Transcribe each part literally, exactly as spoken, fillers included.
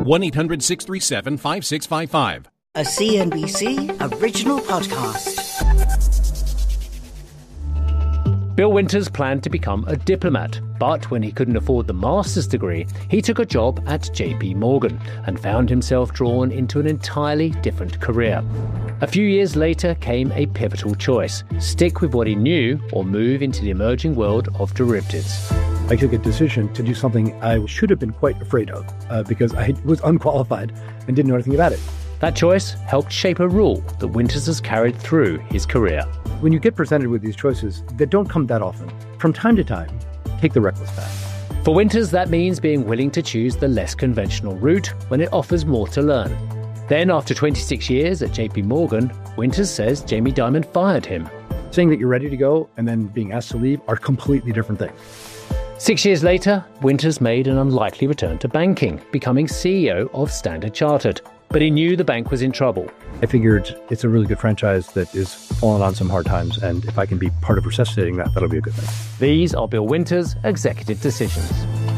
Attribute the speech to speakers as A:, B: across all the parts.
A: one eight hundred six three seven five six five five.
B: A C N B C original podcast.
C: Bill Winters planned to become a diplomat, but when he couldn't afford the master's degree, he took a job at J P Morgan and found himself drawn into an entirely different career. A few years later came a pivotal choice: stick with what he knew or move into the emerging world of derivatives.
D: I took a decision to do something I should have been quite afraid of uh, because I was unqualified and didn't know anything about it.
C: That choice helped shape a rule that Winters has carried through his career.
D: When you get presented with these choices that don't come that often, from time to time, take the reckless path.
C: For Winters, that means being willing to choose the less conventional route when it offers more to learn. Then, after twenty-six years at J P Morgan, Winters says Jamie Dimon fired him.
D: Saying that you're ready to go and then being asked to leave are completely different things.
C: Six years later, Winters made an unlikely return to banking, becoming C E O of Standard Chartered. But he knew the bank was in trouble.
D: I figured it's a really good franchise that is falling on some hard times, and if I can be part of resuscitating that, that'll be a good thing.
C: These are Bill Winters' executive decisions.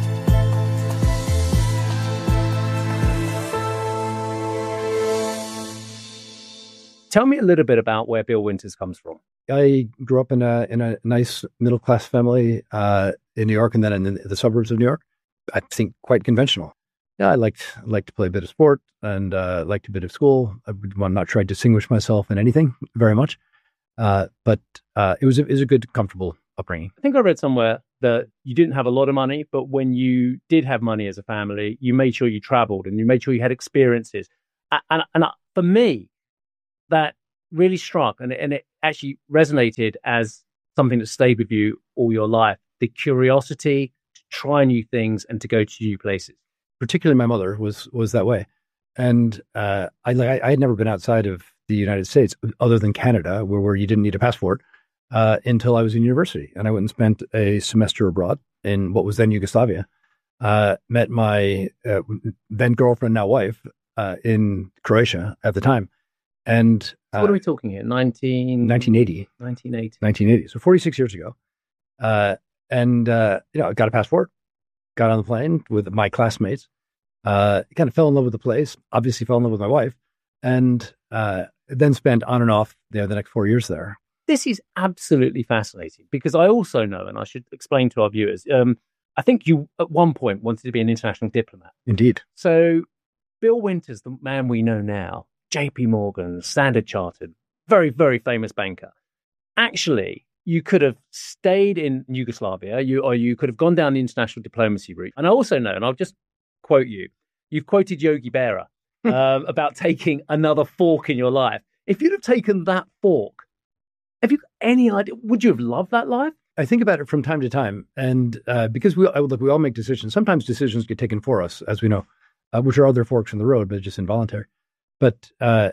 C: Tell me a little bit about where Bill Winters comes from.
D: I grew up in a in a nice middle-class family uh, in New York and then in the, the suburbs of New York. I think quite conventional. Yeah, I liked liked to play a bit of sport and uh, liked a bit of school. I would well, not try to distinguish myself in anything very much, uh, but uh, it was a, it was a good, comfortable upbringing.
C: I think I read somewhere that you didn't have a lot of money, but when you did have money as a family, you made sure you traveled and you made sure you had experiences. And, and, and for me, that really struck, and, and it actually resonated as something that stayed with you all your life: the curiosity to try new things and to go to new places.
D: Particularly my mother was was that way. And uh, I, I had never been outside of the United States other than Canada, where, where you didn't need a passport, uh, until I was in university. And I went and spent a semester abroad in what was then Yugoslavia. Uh, met my uh, then girlfriend, now wife, uh, in Croatia at the time. And uh,
C: so what are we talking here? nineteen...
D: nineteen eighty.
C: nineteen eighty.
D: nineteen eighty. So forty-six years ago. Uh, and, uh, you know, I got a passport. Got on the plane with my classmates, uh, kind of fell in love with the place, obviously fell in love with my wife, and uh, then spent on and off you know, the next four years there.
C: This is absolutely fascinating because I also know, and I should explain to our viewers, um, I think you at one point wanted to be an international diplomat.
D: Indeed.
C: So Bill Winters, the man we know now, J P Morgan, Standard Chartered, very, very famous banker, actually... You could have stayed in Yugoslavia, you or you could have gone down the international diplomacy route. And I also know, and I'll just quote you, you've quoted Yogi Berra um, about taking another fork in your life. If you'd have taken that fork, have you got any idea? Would you have loved that life?
D: I think about it from time to time. And uh, because we, look, we all make decisions, sometimes decisions get taken for us, as we know, uh, which are other forks in the road, but just involuntary. But uh,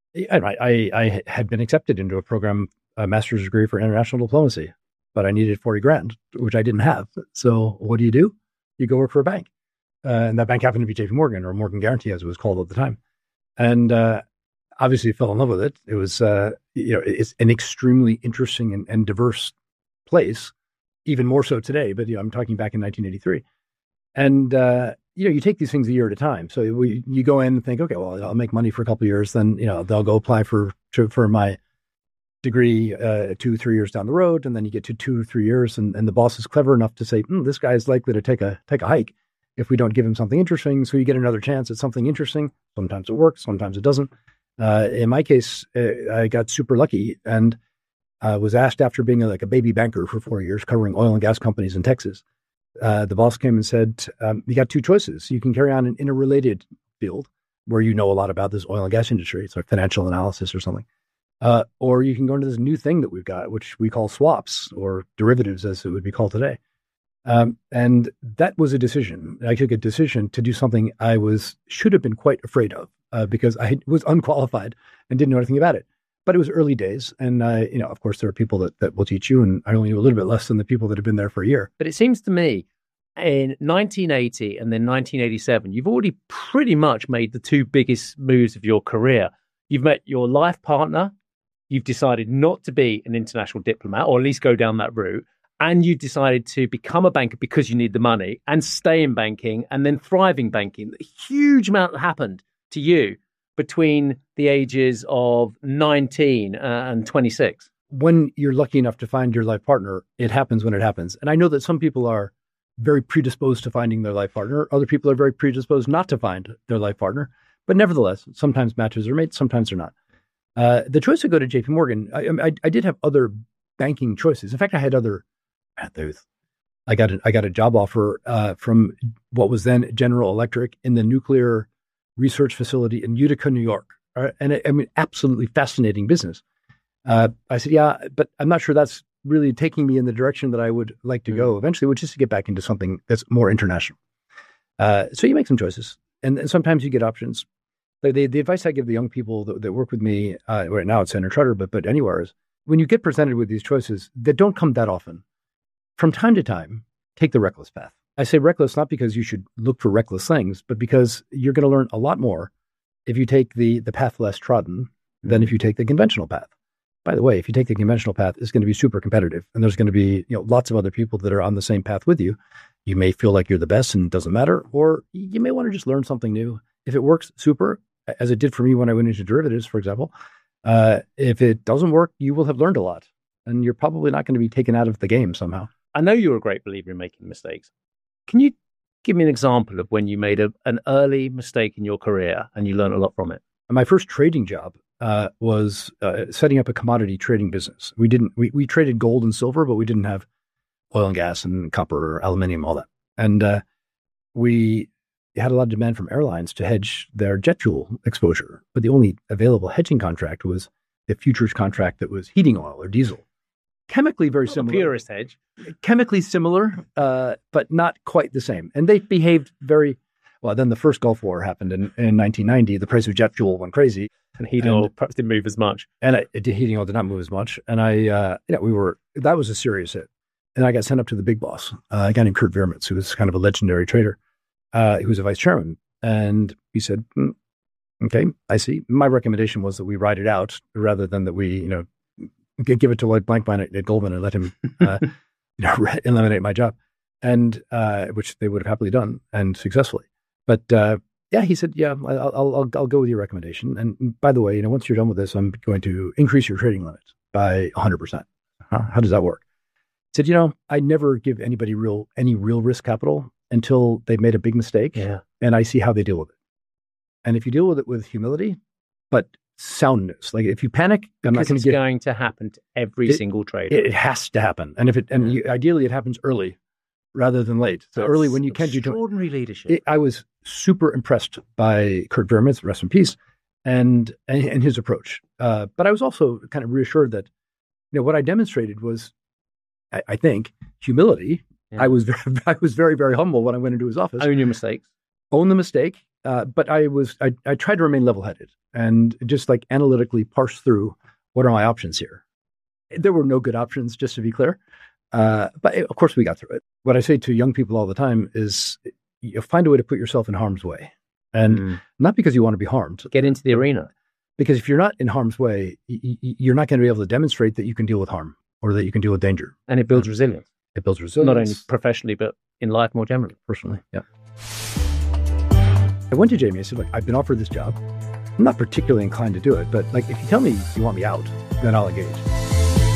D: I, I, I had been accepted into a program, a master's degree for international diplomacy, but I needed forty grand, which I didn't have. So what do you do? You go work for a bank. Uh, and that bank happened to be J P Morgan, or Morgan Guaranty, as it was called at the time. And uh, obviously fell in love with it. It was, uh, you know, it's an extremely interesting and, and diverse place, even more so today. But, you know, I'm talking back in nineteen eighty-three. And, uh, you know, you take these things a year at a time. So we, you go in and think, okay, well, I'll make money for a couple of years. Then, you know, they'll go apply for, for my degree uh, two, three years down the road. And then you get to two or three years and, and the boss is clever enough to say, mm, this guy is likely to take a take a hike if we don't give him something interesting. So you get another chance at something interesting. Sometimes it works, sometimes it doesn't. Uh, in my case, uh, I got super lucky and uh, was asked after being a, like a baby banker for four years, covering oil and gas companies in Texas. Uh, the boss came and said, um, you got two choices. You can carry on in, in a related field where you know a lot about this oil and gas industry. It's like financial analysis or something. Uh, or you can go into this new thing that we've got, which we call swaps or derivatives, as it would be called today. Um, and that was a decision. I took a decision to do something I was should have been quite afraid of uh, because I was unqualified and didn't know anything about it. But it was early days. And, uh, you know, of course, there are people that, that will teach you. And I only knew a little bit less than the people that have been there for a year.
C: But it seems to me in nineteen eighty and then nineteen eighty-seven, you've already pretty much made the two biggest moves of your career. You've met your life partner. You've decided not to be an international diplomat, or at least go down that route. and you decided to become a banker because you need the money and stay in banking and then thrive in banking. A huge amount happened to you between the ages of nineteen and twenty-six.
D: When you're lucky enough to find your life partner, it happens when it happens. And I know that some people are very predisposed to finding their life partner. Other people are very predisposed not to find their life partner. But nevertheless, sometimes matches are made, sometimes they're not. Uh, the choice to go to J P Morgan, I, I, I did have other banking choices. In fact, I had other paths. I got a, I got a job offer uh, from what was then General Electric in the nuclear research facility in Utica, New York. Uh, and it, I mean, absolutely fascinating business. Uh, I said, yeah, but I'm not sure that's really taking me in the direction that I would like to go eventually, which is to get back into something that's more international. Uh, so you make some choices, and, and sometimes you get options. The, the, the advice I give the young people that, that work with me uh, right now at Standard Chartered, but, but anywhere is when you get presented with these choices that don't come that often, from time to time, take the reckless path. I say reckless not because you should look for reckless things, but because you're going to learn a lot more if you take the, the path less trodden than if you take the conventional path. By the way, if you take the conventional path, it's going to be super competitive, and there's going to be, you know, lots of other people that are on the same path with you. You may feel like you're the best and it doesn't matter, or you may want to just learn something new. If it works, super, as it did for me when I went into derivatives, for example. Uh, if it doesn't work, you will have learned a lot, and you're probably not going to be taken out of the game somehow.
C: I know you're a great believer in making mistakes. Can you give me an example of when you made a, an early mistake in your career and you learned a lot from it?
D: My first trading job uh, was uh, setting up a commodity trading business. We didn't we, we traded gold and silver, but we didn't have oil and gas and copper or aluminum, all that. And uh, we had a lot of demand from airlines to hedge their jet fuel exposure, but the only available hedging contract was the futures contract that was heating oil or diesel. Chemically very
C: Not
D: similar.
C: The purest hedge.
D: Chemically similar, uh, but not quite the same. And they behaved very well. Then the first Gulf War happened in, in nineteen ninety. The price of jet fuel went crazy.
C: And heating oil perhaps didn't move as much.
D: And I, it, heating oil did not move as much. And I, uh, yeah, we were, that was a serious hit. And I got sent up to the big boss, uh, a guy named Kurt Vermitz, who was kind of a legendary trader, uh, who was a vice chairman. And he said, mm, okay, I see. My recommendation was that we ride it out rather than that we, you know, give it to Lloyd Blankfein at Goldman and let him uh, you know, eliminate my job, and uh, which they would have happily done and successfully. But uh, yeah, he said, yeah, I'll, I'll I'll go with your recommendation. And by the way, you know, once you're done with this, I'm going to increase your trading limit by one hundred percent. Huh? How does that work? He said, you know, I never give anybody real any real risk capital until they've made a big mistake,
C: Yeah.
D: and I see how they deal with it. And if you deal with it with humility, but soundness, like if you panic, I'm not
C: Because
D: going
C: it's
D: to get.
C: going to happen to every
D: It-
C: single trader.
D: It, it has to happen, and if it and you, ideally it happens early rather than late. So
C: That's
D: early when you can do.
C: extraordinary leadership.
D: It, I was super impressed by Kurt Vermitz, rest in peace, and and, and his approach. Uh, but I was also kind of reassured that, you know, what I demonstrated was, I, I think, humility.
C: Yeah.
D: I was very, I was very very humble when I went into his office.
C: Own your mistakes.
D: Own the mistake, uh, but I was I, I tried to remain level headed and just like analytically parse through what are my options here. There were no good options, just to be clear. Uh, but of course, we got through it. What I say to young people all the time is, you find a way to put yourself in harm's way, and
C: Mm.
D: not because you want to be harmed.
C: Get into the arena.
D: Because if you're not in harm's way, y- y- you're not going to be able to demonstrate that you can deal with harm or that you can deal with danger.
C: And it builds resilience.
D: It builds resilience.
C: Not only professionally, but in life more generally.
D: Personally, yeah. I went to Jamie. I said, look, I've been offered this job. I'm not particularly inclined to do it, but like, if you tell me you want me out, then I'll engage.